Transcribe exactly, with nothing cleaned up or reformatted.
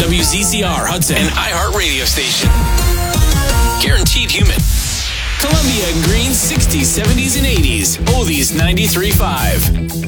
W Z Z R Hudson, an iHeart radio station. Guaranteed human. Columbia and Green sixties, seventies, and eighties. Oldies ninety-three point five.